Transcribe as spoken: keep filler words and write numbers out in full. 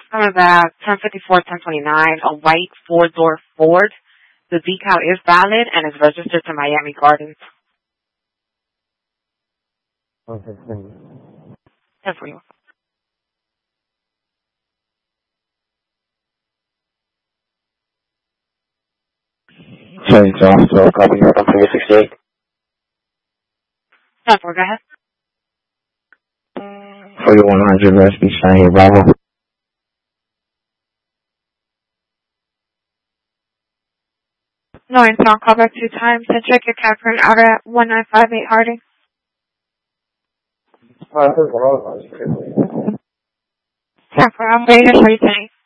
Coming back, ten fifty-four, ten twenty-nine, a white four-door Ford. The decal is valid and is registered to Miami Gardens. Okay, thank you. That's for you. Sorry, John, so copy here from three sixty-eight. ten four, go ahead. forty-one hundred West Beach Line here, Bravo. No, and I'll call back two times and check your cab print out at one nine five eight Harding. ten four, I'm waiting for you tonight.